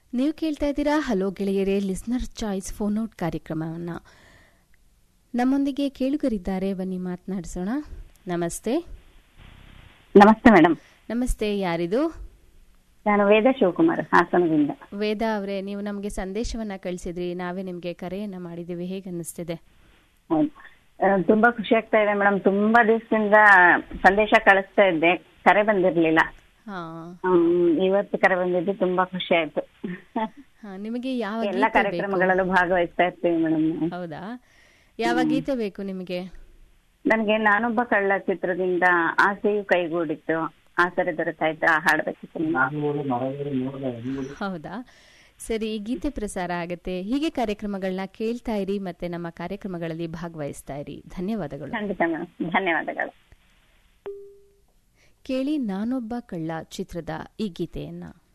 ನೀವು ಕೇಳ್ತಾ ಇದ್ದೀರಾ ಹಲೋ ಗೆಳೆಯರೇ ಲಿಸ್ನರ್ ಚಾಯ್ಸ್ ಫೋನ್ ಔಟ್ ಕಾರ್ಯಕ್ರಮವನ್ನು. ನಮ್ಮೊಂದಿಗೆ ಕೇಳುಗರಿದ್ದಾರೆ, ಬನ್ನಿ ಮಾತನಾಡಿಸೋಣ. ನಮಸ್ತೆ. ನಮಸ್ತೆ ಮೇಡಮ್. ನಮಸ್ತೆ, ಯಾರಿದು? ನಾನು ವೇದ ಶಿವಕುಮಾರ್, ಹಾಸನದಿಂದ. ವೇದ ಅವರೇ, ನೀವು ನಮಗೆ ಸಂದೇಶವನ್ನ ಕಳಿಸಿದ್ರಿ, ನಾವೇ ನಿಮಗೆ ಕರೆಯನ್ನ ಮಾಡಿದ್ದೀವಿ. ಹೇಗೆ ಅನ್ನಿಸ್ತಿದೆ? ತುಂಬಾ ಖುಷಿ ಆಗ್ತಾ ಇದೆ ಮೇಡಮ್. ತುಂಬಾ ದಿವಸದಿಂದ ಸಂದೇಶ ಕಳಿಸ್ತಾ ಇದ್ದೆ, ಕರೆ ಬಂದಿರ್ಲಿಲ್ಲ. ಇವತ್ತು ಕರೆ ಬಂದಿದ್ದು ತುಂಬಾ ಖುಷಿ ಆಯ್ತು. ನಿಮಗೆ ಯಾವ ಎಲ್ಲ ಕಾರ್ಯಕ್ರಮಗಳಲ್ಲೂ ಭಾಗವಹಿಸ್ತಾ ಇರ್ತೀವಿ ಮೇಡಮ್. ಹೌದಾ? ಯಾವ ಗೀತೆ ಬೇಕು ನಿಮಗೆ? ನನಗೆ ನಾನೊಬ್ಬ ಕಳ್ಳ ಚಿತ್ರದಿಂದ ಆಸೆಯು ಕೈಗೂಡಿತ್ತು, ಆಸರೆ ದೊರೆತಾಯ್ತು ಆ ಹಾಡ್ಬೇಕಿತ್ತು. ಹೌದಾ? ಸರಿ, ಈ ಗೀತೆ ಪ್ರಸಾರ ಆಗುತ್ತೆ. ಹೀಗೆ ಕಾರ್ಯಕ್ರಮಗಳನ್ನ ಕೇಳ್ತಾ ಇರಿ, ಮತ್ತೆ ನಮ್ಮ ಕಾರ್ಯಕ್ರಮಗಳಲ್ಲಿ ಭಾಗವಹಿಸ್ತಾ ಇರಿ. ಧನ್ಯವಾದಗಳು. ಖಂಡಿತ ಮೇಡಮ್, ಧನ್ಯವಾದಗಳು. ಕೇಳಿ ನಾನೊಬ್ಬ ಕಳ್ಳ ಚಿತ್ರದ ಈ ಗೀತೆಯನ್ನ.